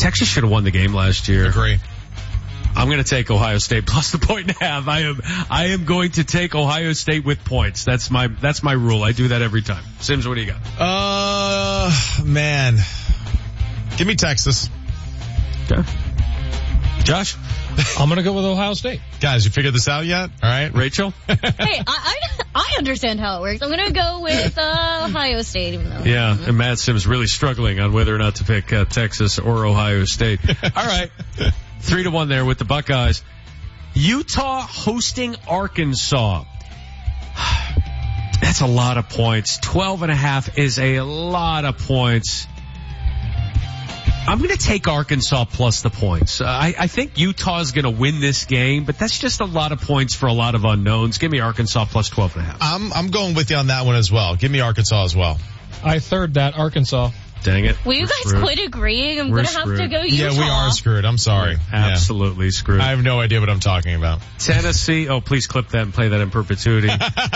Texas should have won the game last year. Agree. I'm going to take Ohio State plus the 1.5. I am going to take Ohio State with points. That's my rule. I do that every time. Sims, what do you got? Man. Give me Texas. Okay. Josh? I'm going to go with Ohio State. Guys, you figured this out yet? All right. Rachel? Hey, I understand how it works. I'm going to go with Ohio State, even though. Yeah, and Matt Sims really struggling on whether or not to pick Texas or Ohio State. All right. 3-1 there with the Buckeyes. Utah hosting Arkansas. That's a lot of points. 12.5 is a lot of points. I'm going to take Arkansas plus the points. I think Utah is going to win this game, but that's just a lot of points for a lot of unknowns. Give me Arkansas plus 12.5. I'm going with you on that one as well. Give me Arkansas as well. I third that, Arkansas. Dang it. Will you guys quit agreeing? I'm going to have to go Utah. Yeah, we are screwed. I'm sorry. Absolutely screwed. I have no idea what I'm talking about. Tennessee. Oh, please clip that and play that in perpetuity.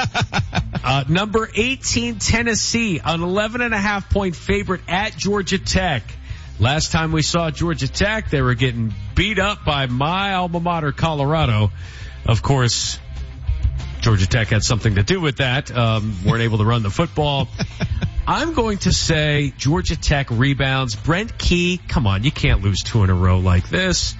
Number 18, Tennessee, an 11.5 point favorite at Georgia Tech. Last time we saw Georgia Tech, they were getting beat up by my alma mater, Colorado. Of course, Georgia Tech had something to do with that. Weren't able to run the football. I'm going to say Georgia Tech rebounds. Brent Key, come on, you can't lose 2 in a row like this.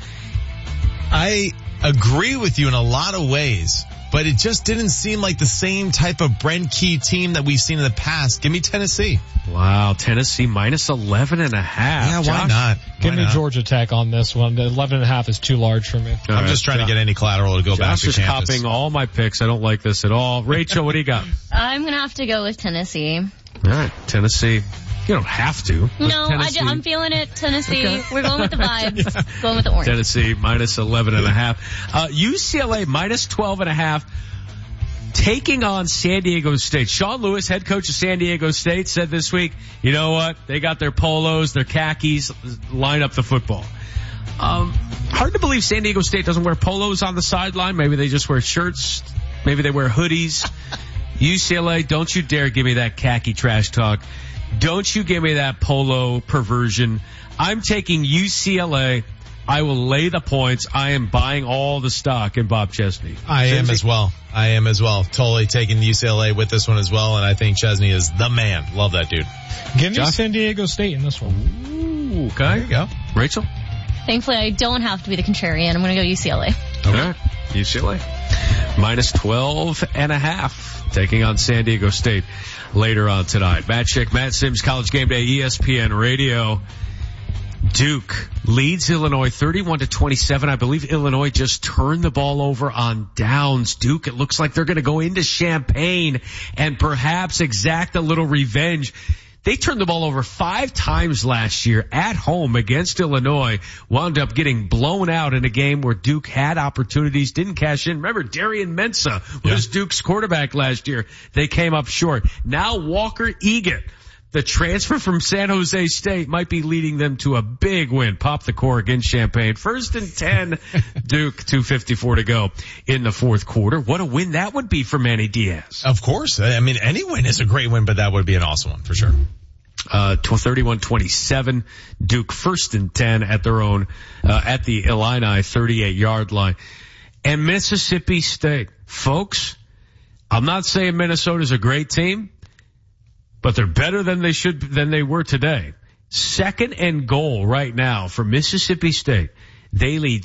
I agree with you in a lot of ways, but it just didn't seem like the same type of Brent Key team that we've seen in the past. Give me Tennessee. Wow, Tennessee minus 11.5. Yeah, Josh? why not? Give me Georgia Tech on this one. The 11.5 is too large for me. I'm just trying to get any collateral to go back to Josh is campus. copying all my picks. I don't like this at all. Rachel, what do you got? I'm going to have to go with Tennessee. All right, Tennessee. You don't have to. No, I'm feeling it. Tennessee. Okay. We're going with the vibes. Going with the orange. Tennessee minus 11.5. UCLA minus 12.5. Taking on San Diego State. Sean Lewis, head coach of San Diego State, said this week, you know what? They got their polos, their khakis, line up the football. Hard to believe San Diego State doesn't wear polos on the sideline. Maybe they just wear shirts. Maybe they wear hoodies. UCLA, don't you dare give me that khaki trash talk. Don't you give me that polo perversion. I'm taking UCLA. I will lay the points. I am buying all the stock in Bob Chesney. I am as well. Totally taking UCLA with this one as well, and I think Chesney is the man. Love that dude. Give me San Diego State in this one. Ooh, okay. There you go. Rachel? Thankfully, I don't have to be the contrarian. I'm going to go UCLA. Okay. UCLA. Minus 12.5. Taking on San Diego State later on tonight. Matt Schick, Matt Sims, College Game Day, ESPN Radio. Duke leads Illinois 31-27. I believe Illinois just turned the ball over on downs. Duke, it looks like they're going to go into Champaign and perhaps exact a little revenge. They turned the ball over 5 times last year at home against Illinois, wound up getting blown out in a game where Duke had opportunities, didn't cash in. Remember, Darian Mensah was Duke's quarterback last year. They came up short. Now Walker Egan, the transfer from San Jose State, might be leading them to a big win. Pop the cork in Champaign. 1st and 10, Duke, 2:54 to go in the fourth quarter. What a win that would be for Manny Diaz. Of course. I mean, any win is a great win, but that would be an awesome one for sure. 31-27, Duke 1st and 10 at their own, at the Illini 38-yard line. And Mississippi State. Folks, I'm not saying Minnesota's a great team, but they're better than they were today. 2nd and goal right now for Mississippi State. They lead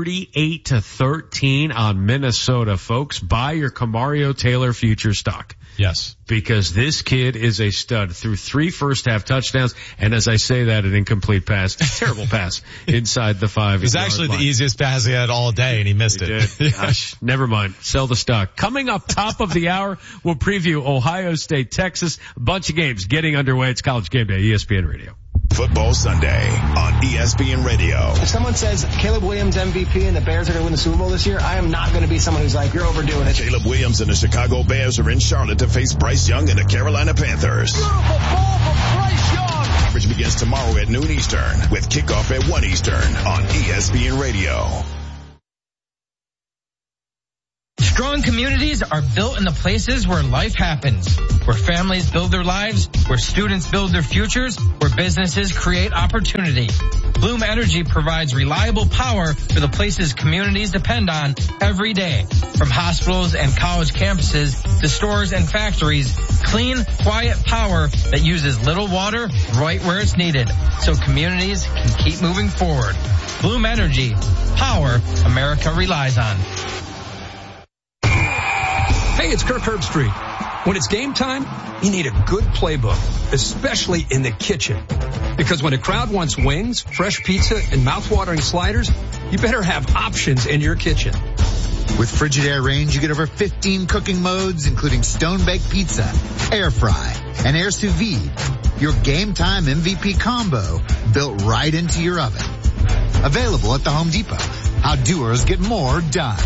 38-13 on Minnesota, folks. Buy your Kamario Taylor future stock. Yes. Because this kid is a stud. Threw 3 first-half touchdowns, and as I say that, an incomplete pass. Terrible pass inside the 5-yard line. It was actually the easiest pass he had all day, and he missed it. Gosh, never mind. Sell the stock. Coming up top of the hour, we'll preview Ohio State, Texas. A bunch of games getting underway. It's College Game Day, ESPN Radio. Football Sunday on ESPN Radio. If someone says Caleb Williams MVP and the Bears are going to win the Super Bowl this year, I am not going to be someone who's like, you're overdoing it. Caleb Williams and the Chicago Bears are in Charlotte to face Bryce Young and the Carolina Panthers. Beautiful ball from Bryce Young. Coverage begins tomorrow at noon Eastern with kickoff at 1 Eastern on ESPN Radio. Strong communities are built in the places where life happens, where families build their lives, where students build their futures, where businesses create opportunity. Bloom Energy provides reliable power for the places communities depend on every day. From hospitals and college campuses to stores and factories, clean, quiet power that uses little water right where it's needed so communities can keep moving forward. Bloom Energy, power America relies on. Hey, it's Kirk Herbstreit. When it's game time, you need a good playbook, especially in the kitchen. Because when a crowd wants wings, fresh pizza, and mouth-watering sliders, you better have options in your kitchen. With Frigidaire range, you get over 15 cooking modes, including stone-baked pizza, air fry, and air sous vide. Your game time MVP combo built right into your oven. Available at the Home Depot. How doers get more done.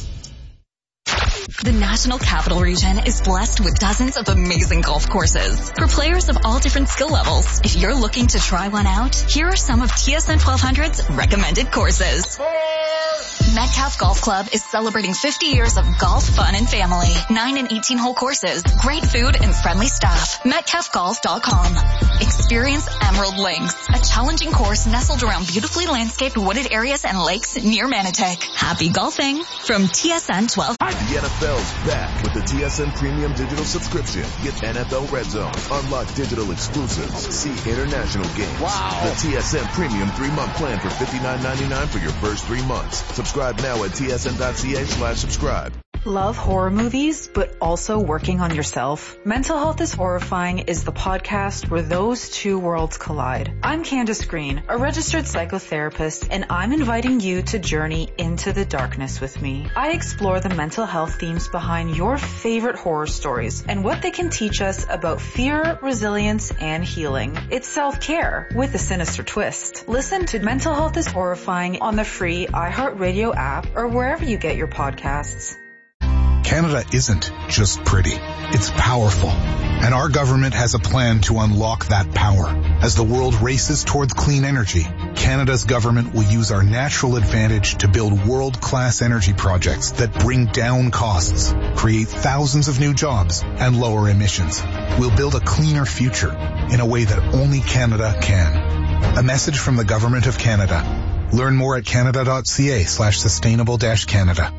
The National Capital Region is blessed with dozens of amazing golf courses for players of all different skill levels. If you're looking to try one out, here are some of TSN 1200's recommended courses. Metcalf Golf Club is celebrating 50 years of golf, fun, and family. 9 and 18-hole courses, great food, and friendly staff. MetcalfGolf.com. Experience Emerald Links, a challenging course nestled around beautifully landscaped wooded areas and lakes near Manotick. Happy golfing from TSN 12. The NFL's back with the TSN Premium Digital Subscription. Get NFL Red Zone, unlock digital exclusives, see international games. Wow. The TSN Premium 3-month plan for $59.99 for your first 3 months. Subscribe now at tsn.ca/subscribe. Love horror movies, but also working on yourself? Mental Health is Horrifying is the podcast where those two worlds collide. I'm Candace Green, a registered psychotherapist, and I'm inviting you to journey into the darkness with me. I explore the mental health themes behind your favorite horror stories and what they can teach us about fear, resilience, and healing. It's self-care with a sinister twist. Listen to Mental Health is Horrifying on the free iHeartRadio app or wherever you get your podcasts. Canada isn't just pretty, it's powerful. And our government has a plan to unlock that power. As the world races towards clean energy, Canada's government will use our natural advantage to build world-class energy projects that bring down costs, create thousands of new jobs, and lower emissions. We'll build a cleaner future in a way that only Canada can. A message from the Government of Canada. Learn more at canada.ca/sustainable-Canada.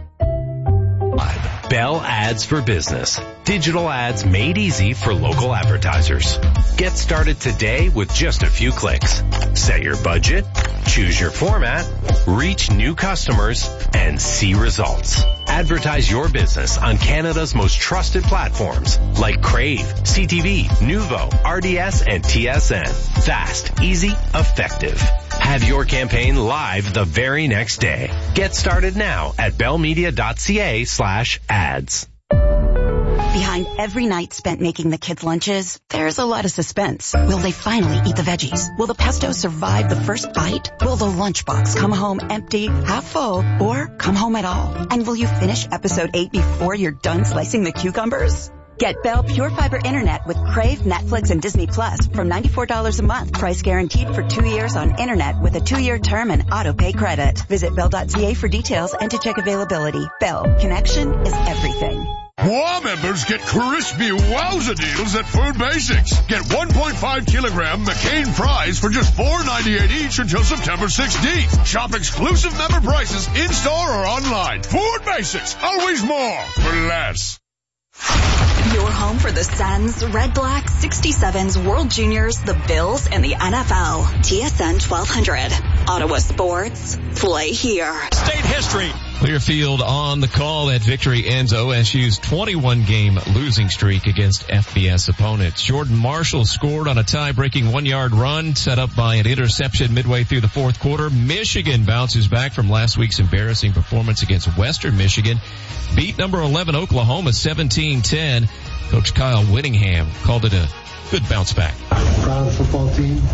Bell Ads for Business. Digital ads made easy for local advertisers. Get started today with just a few clicks. Set your budget, choose your format, reach new customers, and see results. Advertise your business on Canada's most trusted platforms like Crave, CTV, Nuvo, RDS, and TSN. Fast, easy, effective. Have your campaign live the very next day. Get started now at bellmedia.ca/ads. Behind every night spent making the kids' lunches, there's a lot of suspense. Will they finally eat the veggies? Will the pesto survive the first bite? Will the lunchbox come home empty, half full, or come home at all? And will you finish episode 8 before you're done slicing the cucumbers? Get Bell Pure Fiber Internet with Crave, Netflix, and Disney Plus from $94 a month. Price guaranteed for 2 years on Internet with a 2-year term and auto-pay credit. Visit Bell.ca for details and to check availability. Bell. Connection is everything. WA members get crispy wowza deals at Food Basics. Get 1.5 kilogram McCain fries for just $4.98 each until September 16th. Shop exclusive member prices in-store or online. Food Basics. Always more for less. Your home for the Sens, Red Black, 67s, World Juniors, the Bills, and the NFL. TSN 1200. Ottawa Sports. Play here. State history. Clearfield on the call. That victory ends OSU's 21-game losing streak against FBS opponents. Jordan Marshall scored on a tie-breaking 1-yard run set up by an interception midway through the fourth quarter. Michigan bounces back from last week's embarrassing performance against Western Michigan. Beat number 11 Oklahoma 17-10. Coach Kyle Whittingham called it a good bounce back. Proud of the football team. We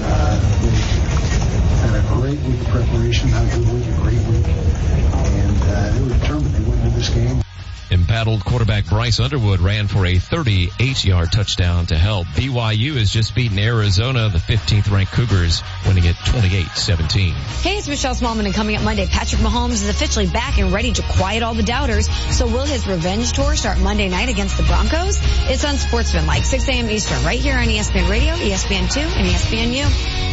had a great week of preparation, not a good week, a great week. And they were determined they wouldn't do this game. Embattled quarterback Bryce Underwood ran for a 38-yard touchdown to help. BYU has just beaten Arizona, the 15th-ranked Cougars, winning it 28-17. Hey, it's Michelle Smallman, and coming up Monday, Patrick Mahomes is officially back and ready to quiet all the doubters. So will his revenge tour start Monday night against the Broncos? It's on Sportsman, like 6 a.m. Eastern, right here on ESPN Radio, ESPN2, and ESPNU.